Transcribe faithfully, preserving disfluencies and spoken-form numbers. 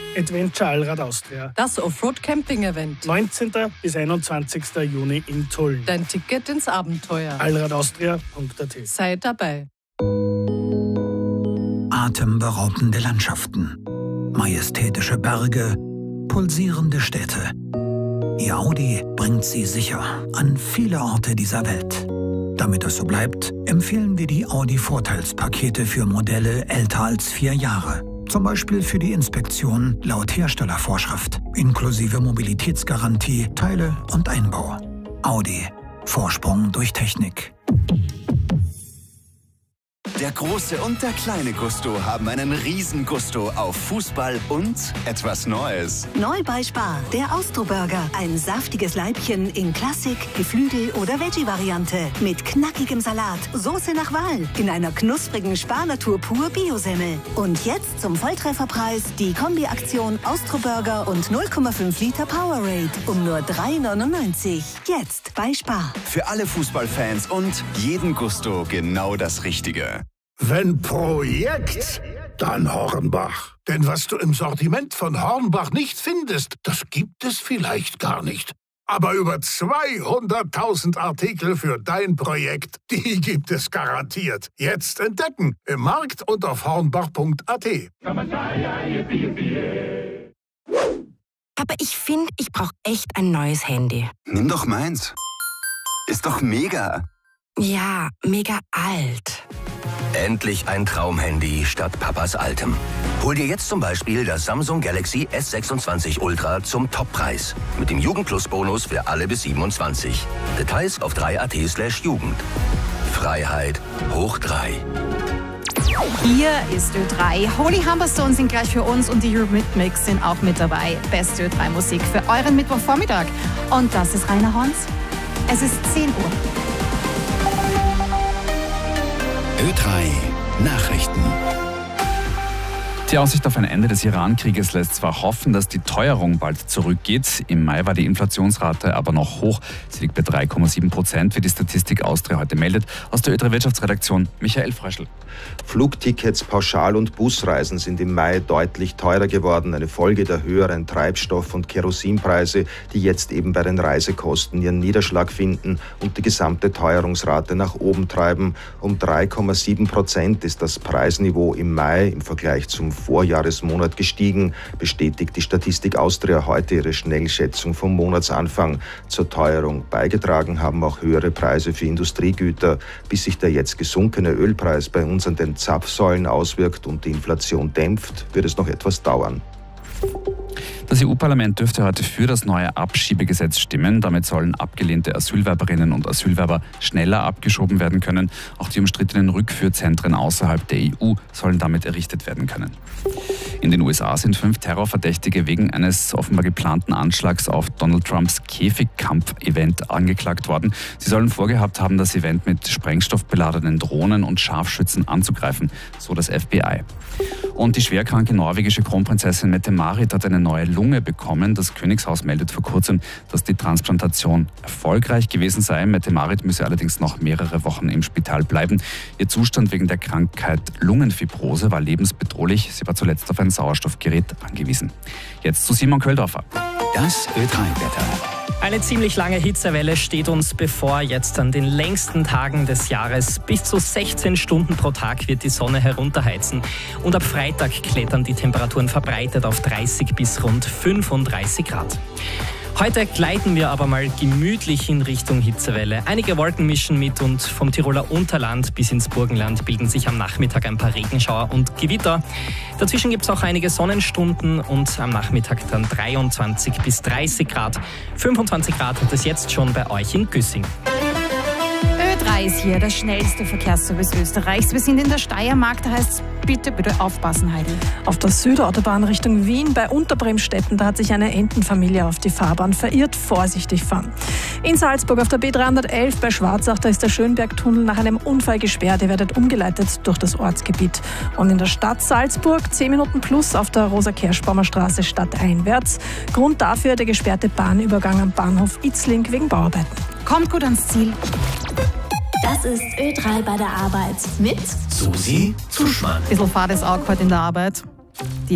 Adventure Allrad Austria. Das Offroad-Camping-Event. neunzehnten bis einundzwanzigsten Juni in Tulln. Dein Ticket ins Abenteuer. allradaustria punkt a t. Sei dabei. Atemberaubende Landschaften, majestätische Berge, pulsierende Städte. Ihr Audi bringt Sie sicher an viele Orte dieser Welt. Damit es so bleibt, empfehlen wir die Audi-Vorteilspakete für Modelle älter als vier Jahre. Zum Beispiel für die Inspektion laut Herstellervorschrift, inklusive Mobilitätsgarantie, Teile und Einbau. Audi. Vorsprung durch Technik. Der große und der kleine Gusto haben einen riesen Gusto auf Fußball und etwas Neues. Neu bei Spar, der Austro-Burger. Ein saftiges Leibchen in Klassik, Geflügel- oder Veggie-Variante. Mit knackigem Salat, Soße nach Wahl, in einer knusprigen Spar-Natur pur Biosemmel. Und jetzt zum Volltrefferpreis die Kombi-Aktion Austro-Burger und null Komma fünf Liter Powerade um nur drei neunundneunzig. Jetzt bei Spar. Für alle Fußballfans und jeden Gusto genau das Richtige. Wenn Projekt, dann Hornbach. Denn was du im Sortiment von Hornbach nicht findest, das gibt es vielleicht gar nicht. Aber über zweihunderttausend Artikel für dein Projekt, die gibt es garantiert. Jetzt entdecken im Markt und auf hornbach punkt a t. Aber ich finde, ich brauche echt ein neues Handy. Nimm doch meins. Ist doch mega. Ja, mega alt. Endlich ein Traumhandy statt Papas altem. Hol dir jetzt zum Beispiel das Samsung Galaxy S sechsundzwanzig Ultra zum Toppreis. Mit dem Jugend-Plus-Bonus für alle bis siebenundzwanzig. Details auf drei punkt a t slash jugend. Freiheit hoch drei. Hier ist Ö drei. Holy Humberstone sind gleich für uns und die Eurythmics sind auch mit dabei. Beste Ö drei Musik für euren Mittwochvormittag. Und das ist Rainer Horns. Es ist zehn Uhr. Ö drei Nachrichten. Die Aussicht auf ein Ende des Iran-Krieges lässt zwar hoffen, dass die Teuerung bald zurückgeht. Im Mai war die Inflationsrate aber noch hoch. Sie liegt bei drei Komma sieben Prozent, wie die Statistik Austria heute meldet. Aus der Ö drei Wirtschaftsredaktion Michael Fröschl. Flugtickets, Pauschal- und Busreisen sind im Mai deutlich teurer geworden. Eine Folge der höheren Treibstoff- und Kerosinpreise, die jetzt eben bei den Reisekosten ihren Niederschlag finden und die gesamte Teuerungsrate nach oben treiben. Um drei Komma sieben Prozent ist das Preisniveau im Mai im Vergleich zum Vorjahresmonat gestiegen, bestätigt die Statistik Austria heute ihre Schnellschätzung vom Monatsanfang. Zur Teuerung beigetragen haben auch höhere Preise für Industriegüter. Bis sich der jetzt gesunkene Ölpreis bei uns an den Zapfsäulen auswirkt und die Inflation dämpft, wird es noch etwas dauern. Das E U-Parlament dürfte heute für das neue Abschiebegesetz stimmen. Damit sollen abgelehnte Asylwerberinnen und Asylwerber schneller abgeschoben werden können. Auch die umstrittenen Rückführzentren außerhalb der E U sollen damit errichtet werden können. In den U S A sind fünf Terrorverdächtige wegen eines offenbar geplanten Anschlags auf Donald Trumps Käfigkampf-Event angeklagt worden. Sie sollen vorgehabt haben, das Event mit sprengstoffbeladenen Drohnen und Scharfschützen anzugreifen, so das F B I. Und die schwerkranke norwegische Kronprinzessin Mette-Marit hat eine neue Lunge bekommen. Das Königshaus meldet vor kurzem, dass die Transplantation erfolgreich gewesen sei. Mette-Marit müsse allerdings noch mehrere Wochen im Spital bleiben. Ihr Zustand wegen der Krankheit Lungenfibrose war lebensbedrohlich. Sie war zuletzt auf ein Sauerstoffgerät angewiesen. Jetzt zu Simon Köldorfer. Das Ö drei Wetter. Eine ziemlich lange Hitzewelle steht uns bevor. Jetzt an den längsten Tagen des Jahres. Bis zu sechzehn Stunden pro Tag wird die Sonne herunterheizen. Und ab Freitag klettern die Temperaturen verbreitet auf dreißig bis rund fünfunddreißig Grad. Heute gleiten wir aber mal gemütlich in Richtung Hitzewelle. Einige Wolken mischen mit und vom Tiroler Unterland bis ins Burgenland bilden sich am Nachmittag ein paar Regenschauer und Gewitter. Dazwischen gibt es auch einige Sonnenstunden und am Nachmittag dann dreiundzwanzig bis dreißig Grad. fünfundzwanzig Grad hat es jetzt schon bei euch in Güssing. Ö drei ist hier, der schnellste Verkehrsservice Österreichs. Wir sind in der Steiermark, da heißt es bitte, bitte aufpassen, Heidi. Auf der Südautobahn Richtung Wien bei Unterbremstetten, da hat sich eine Entenfamilie auf die Fahrbahn verirrt. Vorsichtig fahren. In Salzburg auf der B dreihundertelf bei Schwarzach, da ist der Schönbergtunnel nach einem Unfall gesperrt. Ihr werdet umgeleitet durch das Ortsgebiet. Und in der Stadt Salzburg zehn Minuten plus auf der Rosa-Kerschbaumer Straße stadteinwärts. Grund dafür der gesperrte Bahnübergang am Bahnhof Itzling wegen Bauarbeiten. Kommt gut ans Ziel. Das ist Ö drei bei der Arbeit mit Susi Zuschmann. Bisschen fades Auge heute in der Arbeit. Die